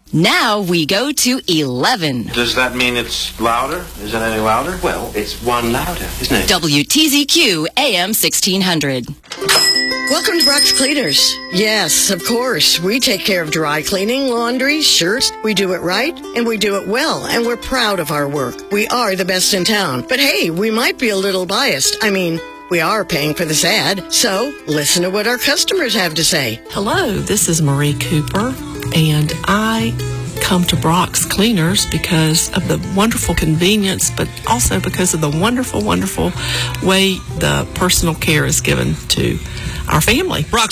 Now we go to 11. Does that mean it's louder? Is it any louder? Well, it's one louder, isn't it? WTZQ AM 1600. Welcome to Brock's Cleaners. Yes, of course. We take care of dry cleaning, laundry, shirts. We do it right, and we do it well, and we're proud of our work. We are the best in town. But hey, we might be a little biased. I mean, we are paying for this ad, so listen to what our customers have to say. Hello, this is Marie Cooper, and I come to Brock's Cleaners because of the wonderful convenience, but also because of the wonderful, wonderful way the personal care is given to our family. Brock's